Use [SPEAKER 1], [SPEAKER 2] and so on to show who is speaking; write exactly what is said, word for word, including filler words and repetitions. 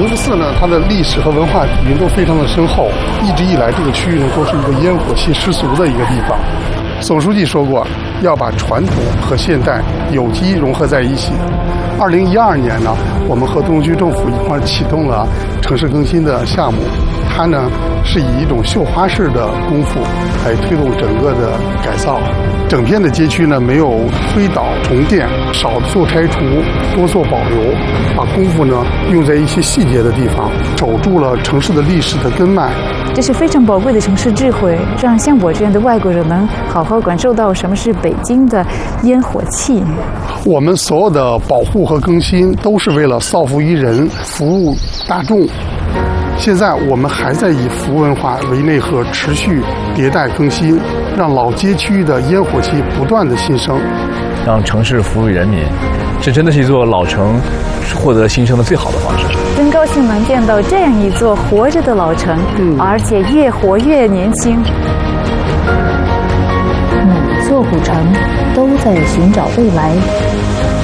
[SPEAKER 1] 崇福寺呢，它的历史和文化底蕴都非常的深厚，一直以来这个区域呢都是一个烟火气十足的一个地方。总书记说过，要把传统和现代有机融合在一起。二零一二年呢，我们和东区政府一块启动了城市更新的项目，它呢是以一种绣花式的功夫来推动整个的改造。整片的街区呢没有推倒重建，少做拆除，多做保留，把功夫呢用在一些细节的地方，守住了城市的历史的根脉。
[SPEAKER 2] 这是非常宝贵的城市智慧，让像我这样的外国人能好好感受到什么是北京的烟火气。
[SPEAKER 1] 我们所有的保护和更新都是为了造福于人，服务大众。现在我们还在以服务文化为内核，持续迭代更新，让老街区的烟火气不断的新生，
[SPEAKER 3] 让城市服务于人民，这真的是一座老城获得新生的最好的方式。
[SPEAKER 2] 真高兴能见到这样一座活着的老城，嗯、而且越活越年轻。
[SPEAKER 4] 每座古城都在寻找未来。